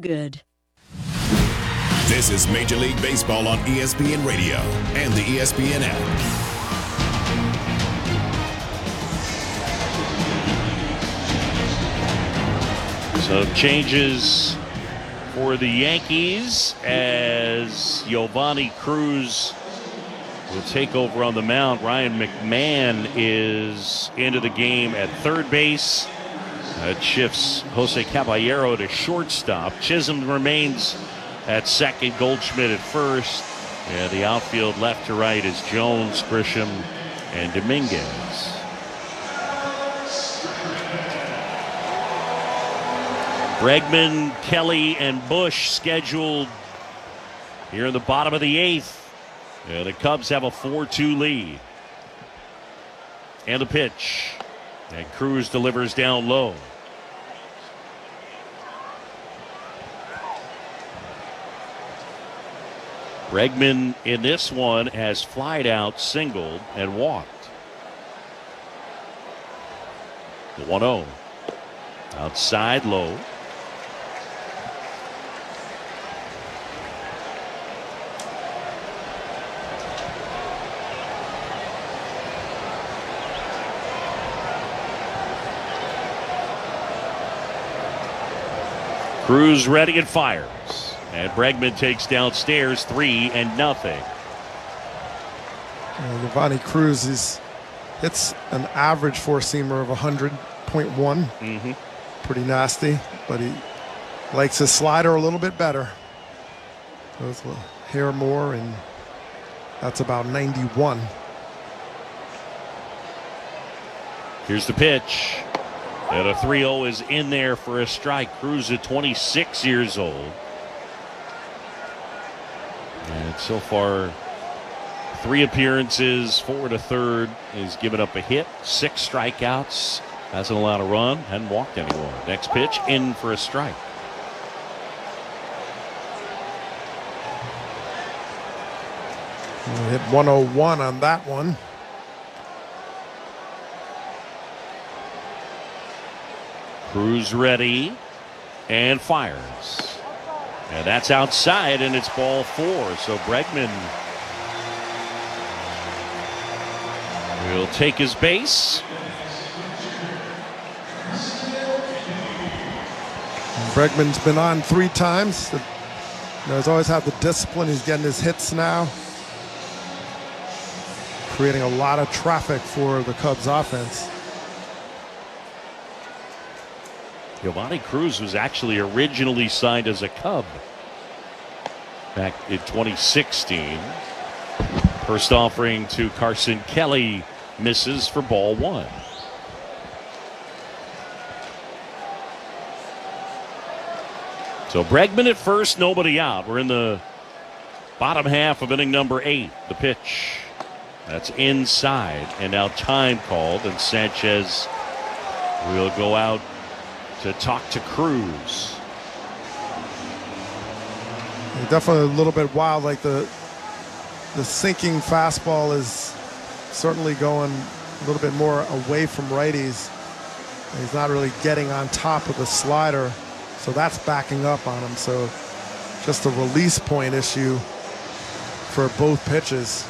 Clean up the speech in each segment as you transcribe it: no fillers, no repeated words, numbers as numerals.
good. This is Major League Baseball on ESPN Radio and the ESPN app. So changes for the Yankees as Giovanni Cruz will take over on the mound. Ryan McMahon is into the game at third base. It shifts Jose Caballero to shortstop. Chisholm remains at second, Goldschmidt at first. And the outfield left to right is Jones, Grisham, and Dominguez. Bregman, Kelly, and Bush scheduled here in the bottom of the eighth. And the Cubs have a 4-2 lead. And a pitch. And Cruz delivers down low. Bregman in this one has flied out, singled, and walked. The 1-0. Outside low. Cruz ready and fires. And Bregman takes downstairs 3-0. Giovanni Cruz hits an average four-seamer of 100.1. Pretty nasty, but he likes his slider a little bit better. Goes a hair more, and that's about 91. Here's the pitch. And a 3-0 is in there for a strike. Cruz at 26 years old. And so far, 3 appearances, 4 to third. He's given up a hit, 6 strikeouts. Hasn't allowed a run, hadn't walked anyone. Next pitch, in for a strike. Hit 101 on that one. Cruz ready and fires. And that's outside, and it's ball 4. So Bregman will take his base. Bregman's been on 3 times. He's always had the discipline. He's getting his hits now. Creating a lot of traffic for the Cubs offense. Giovanni Cruz was actually originally signed as a Cub back in 2016. First offering to Carson Kelly misses for ball 1. So Bregman at first, nobody out. We're in the bottom half of inning number 8. The pitch. That's inside. And now time called, and Sanchez will go out to talk to Cruz. Definitely a little bit wild. Like the sinking fastball is certainly going a little bit more away from righties. He's not really getting on top of the slider, so that's backing up on him. So just a release point issue for both pitches.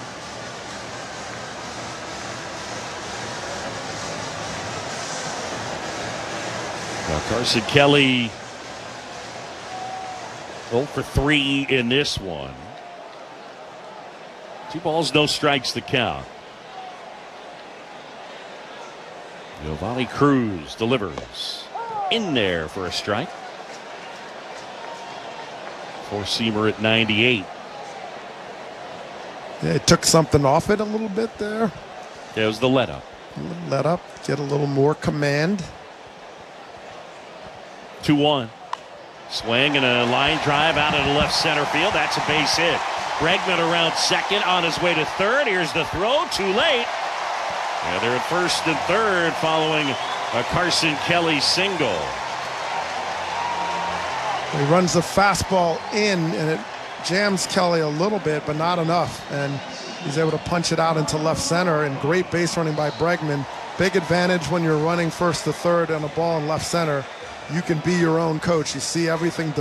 Now Carson Kelly 0 for 3 in this one. 2 balls, no strikes to count. Giovanni Cruz delivers in there for a strike. Four-seamer at 98. Yeah, it took something off it a little bit there. There's the let up. Let up, get a little more command. 2-1. Swing and a line drive out into left center field. That's a base hit. Bregman around second, on his way to third. Here's the throw, too late. Yeah, they're at first and third following a Carson Kelly single. He runs the fastball in, and it jams Kelly a little bit, but not enough. And he's able to punch it out into left center, and great base running by Bregman. Big advantage when you're running first to third on a ball in left center. You can be your own coach. You see everything